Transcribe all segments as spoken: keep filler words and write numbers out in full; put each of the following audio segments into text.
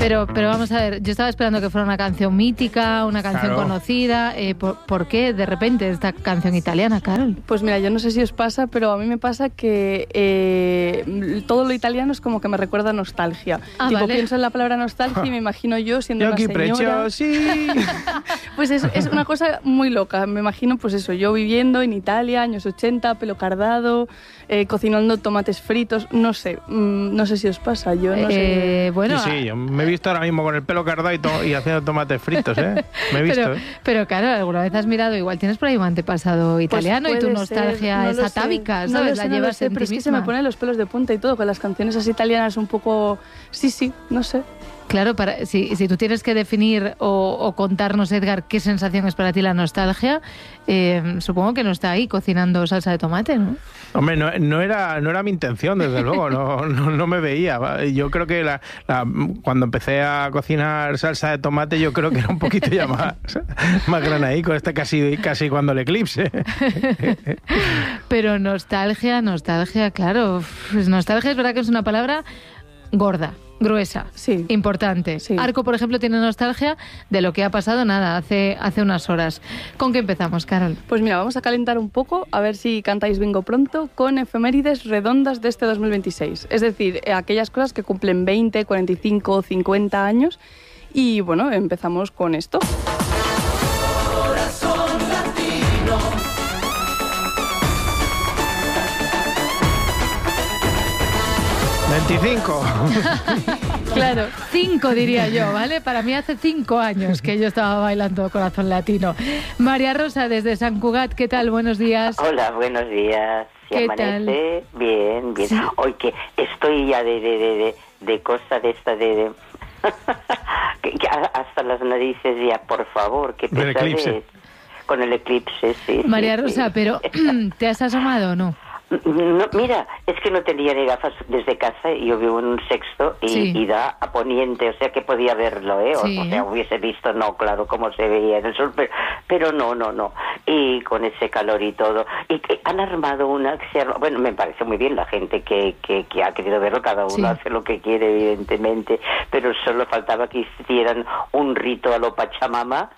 Pero, pero vamos a ver, yo estaba esperando que fuera una canción mítica, una canción Claro. conocida. Eh, ¿por, ¿Por qué de repente esta canción italiana, Carol? Pues mira, yo no sé si os pasa, pero a mí me pasa que eh, todo lo italiano es como que me recuerda a nostalgia. Ah, tipo, vale. pienso en la palabra nostalgia y me imagino yo siendo Yo una aquí señora. sí. Pues es, es una cosa muy loca. Me imagino, pues eso, yo viviendo en Italia, años ochenta, pelo cardado, eh, cocinando tomates fritos. No sé, mmm, no sé si os pasa. Yo no sé. Eh, bueno, sí, sí, yo me he visto ahora mismo con el pelo cardado y, to- y haciendo tomates fritos, ¿eh? Me he visto, pero, ¿eh? pero claro, alguna vez has mirado, igual tienes por ahí un antepasado italiano Pues y tu puede nostalgia ser, no es lo sé. atávica, No ¿sabes? lo La sé, no lo llevas sé, en pero ti es que se me misma. ponen los pelos de punta y todo, con las canciones así italianas un poco... Sí, sí, no sé. Claro, para, si, si tú tienes que definir o, o contarnos, Edgar, qué sensación es para ti la nostalgia, eh, supongo que no está ahí cocinando salsa de tomate, ¿no? Hombre, no, no era no era mi intención, desde luego, no, no, no me veía. Yo creo que la, la, cuando empecé a cocinar salsa de tomate, yo creo que era un poquito ya más, más granadico, este casi, casi cuando el eclipse. Pero nostalgia, nostalgia, claro. Pues nostalgia es verdad que es una palabra gorda, gruesa, Sí. importante. Sí. Arco, por ejemplo, tiene nostalgia de lo que ha pasado, nada, hace, hace unas horas. ¿Con qué empezamos, Carol? Pues mira, vamos a calentar un poco, a ver si cantáis bingo pronto, con efemérides redondas de este dos mil veintiséis. Es decir, eh, aquellas cosas que cumplen veinte, cuarenta y cinco, cincuenta años. Y bueno, empezamos con esto. veinticinco. Claro, cinco diría yo, ¿vale? Para mí hace cinco años que yo estaba bailando Corazón Latino. María Rosa, desde San Cugat, ¿qué tal? Buenos días. Hola, buenos días. ¿Se ¿Qué amanece? Bien, bien. Sí. Hoy que estoy ya de, de, de, de, de cosa de esta de... de que, que hasta las narices ya, por favor, qué Del pesadez. eclipse. Con el eclipse, sí. María sí, Rosa, sí. pero ¿te has asomado o no? No, mira, es que no tenía ni gafas desde casa y yo vivo en un sexto y, Sí. y da a poniente, o sea que podía verlo, ¿eh? O, Sí. o sea, hubiese visto, no, claro, cómo se veía en el sol, pero, pero no, no, no. Y con ese calor y todo. Y que han armado una, que se arma- bueno, me parece muy bien la gente que, que, que ha querido verlo, cada uno Sí. hace lo que quiere, evidentemente, pero solo faltaba que hicieran un rito a lo Pachamama.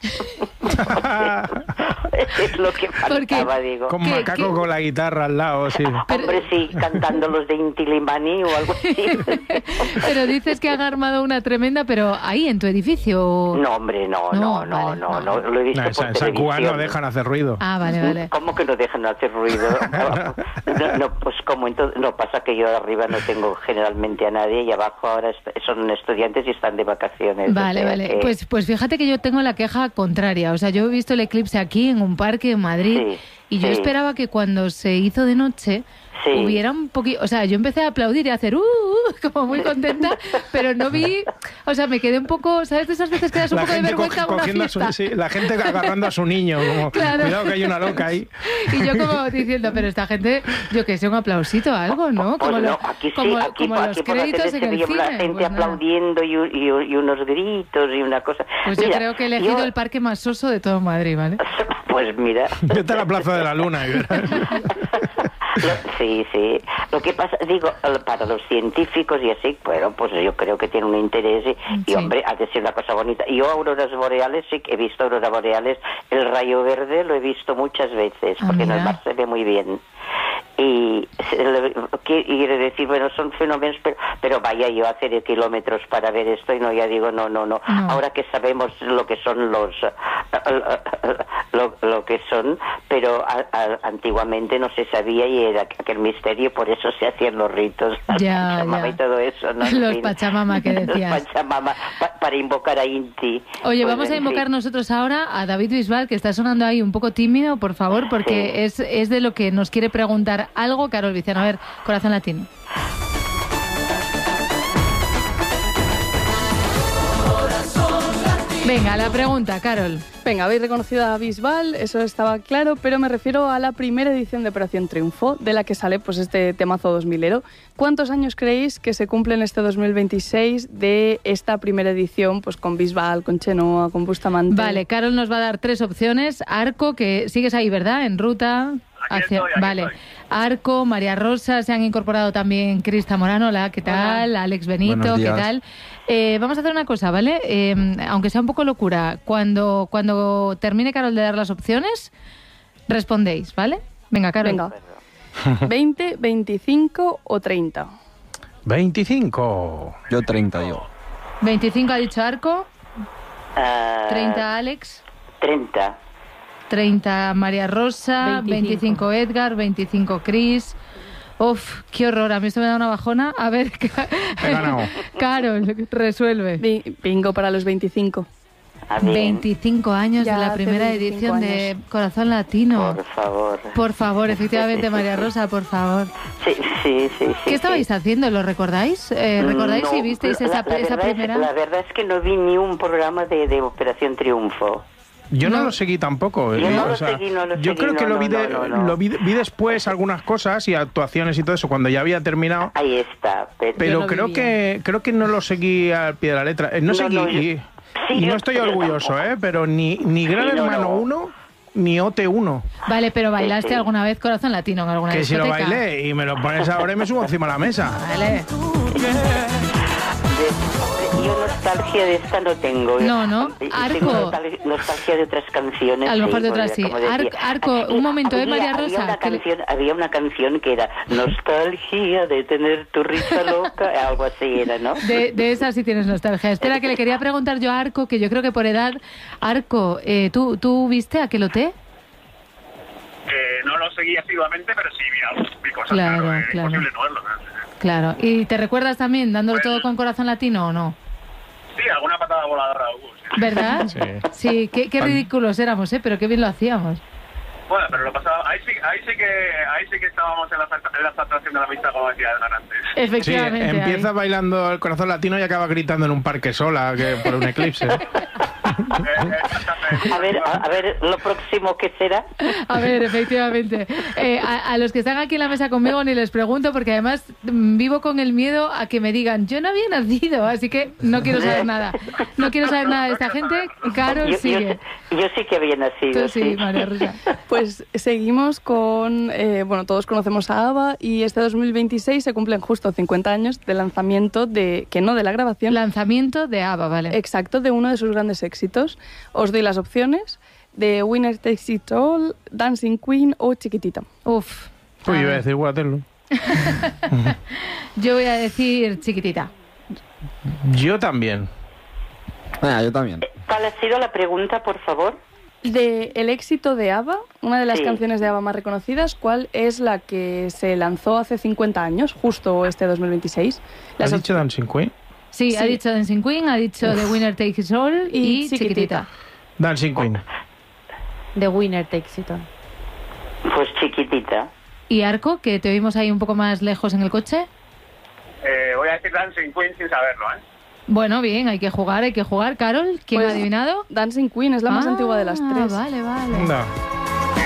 Es lo que faltaba, Porque- digo. Con ¿Qué- macaco qué? con la guitarra al lado, sí. Hombre, sí, cantando los de Inti Limani o algo así. Pero dices que han armado una tremenda, pero ahí en tu edificio. No, hombre, no, No, no, no, vale, no, no. no, lo he visto No, en por San- San Cugat no televisión. dejan hacer ruido. Ah, vale, vale. ¿Cómo que no dejan hacer ruido? No, no, pues como entonces, no, pasa que yo arriba no tengo generalmente a nadie y abajo ahora est- son estudiantes y están de vacaciones. Vale, o sea vale. que- Pues, pues fíjate que yo tengo la queja contraria. O sea, yo he visto el eclipse aquí en un parque en Madrid Sí, y yo sí. esperaba que cuando se hizo de noche Sí. hubiera un poquito... O sea, yo empecé a aplaudir y a hacer uh, uh, como muy contenta, pero no vi... O sea, me quedé un poco... ¿Sabes de esas veces que das un La poco de gente vergüenza co- a una cogiendo a su, fiesta? sí, la gente agarrando a su niño, como, Claro. cuidado que hay una loca ahí. Y yo como diciendo, pero esta gente, yo que sé, un aplausito, algo, ¿no? Pues Como, no, lo- aquí sí, como, aquí, como aquí los por la tele créditos se en el veía cine. la gente Pues nada. aplaudiendo y, y- y unos gritos y una cosa. Pues yo Mira, creo que he elegido yo- el parque más soso de todo Madrid, ¿vale? Pues mira. Vete a la Plaza de la Luna y verás. Lo- sí, sí. Lo que pasa, digo, eh, para los científicos y así, bueno, pues yo creo que tiene un interés y, y, Sí. hombre, ha de ser una cosa bonita. Yo auroras boreales, sí que he visto auroras boreales. El rayo verde lo he visto muchas veces, Ah, porque en mira. el mar se ve muy bien. Y se le- que- quiere decir, bueno, son fenómenos, pero, pero vaya yo a hacer kilómetros para ver esto y no, ya digo, no, no, no. No. Ahora que sabemos lo que son los, lo, lo que son, pero a- a- antiguamente no se sabía y era aquel misterio, por eso se hacían los ritos, Ya, Pachamama ya. y todo eso, ¿no? En Los fin. Pachamama que decías. Los Pachamama, pa- para invocar a Inti. Oye, Pues, vamos a en invocar fin. nosotros ahora a David Bisbal, que está sonando ahí un poco tímido, por favor, porque es, es de lo que nos quiere preguntar algo Carol Viciano. A ver, Corazón Latino. Venga, la pregunta, Carol. Venga, habéis reconocido a Bisbal, eso estaba claro, pero me refiero a la primera edición de Operación Triunfo, de la que sale pues este temazo dos milero. ¿Cuántos años creéis que se cumplen este dos mil veintiséis de esta primera edición, pues con Bisbal, con Chenoa, con Bustamante? Vale, Carol nos va a dar tres opciones. Arco, que sigues ahí, ¿verdad? En ruta. Aquí hacia... estoy, aquí Vale. estoy. Arco, María Rosa, se han incorporado también Crista Morano, hola, ¿qué tal? Hola. Alex Benito, ¿qué tal? Eh, vamos a hacer una cosa, ¿vale? Eh, aunque sea un poco locura, cuando, cuando termine Carol de dar las opciones, respondéis, ¿vale? Venga, Carol. Venga. veinte, veinticinco o treinta. veinticinco. Yo treinta, digo. veinticinco ha dicho Arco, Ah, treinta Alex, treinta. treinta María Rosa, veinticinco. veinticinco Edgar, veinticinco Cris. Uf, qué horror, a mí esto me da una bajona. A ver, He ganado. Carol, resuelve. Bi- Bingo para los veinticinco. Ah, bien. veinticinco años Ya de la hace primera veinticinco edición de años. Corazón Latino. Por favor. Por favor, efectivamente, María Rosa, por favor. Sí, sí, sí. sí ¿Qué estabais sí. haciendo? ¿Lo recordáis? Eh, ¿Recordáis No, si visteis la- esa, la esa verdad es- primera? la verdad es que no vi ni un programa de, de Operación Triunfo. Yo no, No. lo seguí tampoco. Yo eh, no o lo sea, seguí, no lo yo seguí, creo que no, lo, no, vi de- no, no, no. lo vi, vi después algunas cosas y actuaciones y todo eso cuando ya había terminado. Ahí está. Pero, Pero no creo vivía. que creo que no lo seguí al pie de la letra. Eh, No, No, seguí no, yo- y, sí, y yo- no estoy yo orgulloso, tampoco. ¿eh? Pero ni, ni Gran Sí, no, Hermano no. uno ni O T uno. Vale, pero ¿bailaste Sí, sí. alguna vez Corazón Latino en alguna Que si lo discoteca? bailé y me lo pones ahora y me subo encima de la mesa. Vale. de- yo nostalgia de esta no tengo. No, ¿no? Tengo Arco. nostal- nostalgia de otras canciones. A lo mejor de porque, otras sí. como decía- Arco, Arco, un momento, ¿eh, Había- María había Rosa? Una Que le- canción, había una canción que era Nostalgia de tener tu risa loca, algo así era, ¿no? De, de esa sí tienes nostalgia. Espera, que le quería preguntar yo a Arco, que yo creo que por edad... Arco, eh, ¿tú, ¿tú viste Aquelote? Eh, no lo seguí asiduamente, pero sí vi algo, vi cosas, Claro, claro, era claro. imposible no verlo. ¿no? Claro. ¿Y te recuerdas también dándolo Pues- todo con Corazón Latino o no? Sí, alguna patada voladora hubo, sí. ¿Verdad? Sí. Sí, qué, qué ridículos éramos, ¿eh? Pero qué bien lo hacíamos. Bueno, pero lo pasaba, ahí sí, ahí sí que, ahí sí que estábamos en la, en la atracción de la vista, como decía Edgar antes. Sí, Efectivamente. empieza ahí. bailando el Corazón Latino y acaba gritando en un parque sola que por un eclipse. Eh, exactamente. A ver, a, a ver, lo próximo que será. A ver, efectivamente. Eh, a, a los que están aquí en la mesa conmigo ni les pregunto porque además mm, vivo con el miedo a que me digan yo no había nacido, así que no quiero saber nada. No quiero saber nada de esta gente. Carol yo, yo, sigue. yo sí que había nacido. Tú sí, María Rosa. Pues seguimos con, eh, bueno, todos conocemos a ABBA y este dos mil veintiséis se cumplen justo cincuenta años del lanzamiento de, que no de la grabación, Lanzamiento de ABBA, vale. exacto, de uno de sus grandes éxitos. Os doy las opciones de Winner Takes It All, Dancing Queen o Chiquitita. Uf. Pues A iba a ver. decir Waterloo. Yo voy a decir Chiquitita. Yo también. Ah, yo también. ¿Cuál ha sido la pregunta, por favor? De el éxito de ABBA, una de las Sí. canciones de ABBA más reconocidas, ¿cuál es la que se lanzó hace cincuenta años, justo este dos mil veintiséis? ¿Has Las op- dicho Dancing Queen? Sí, Sí. ha dicho Dancing Queen, ha dicho The Winner Takes It All y, Y Chiquitita. Chiquitita. Dancing Queen. The Winner Takes It All. Pues chiquitita. ¿Y Arco, que te oímos ahí un poco más lejos en el coche? Eh, voy a decir Dancing Queen sin saberlo, ¿eh? Bueno, bien, hay que jugar, hay que jugar. Carol, ¿quién Pues, ha adivinado? Dancing Queen es la más Ah, antigua de las tres. Vale, vale. Anda.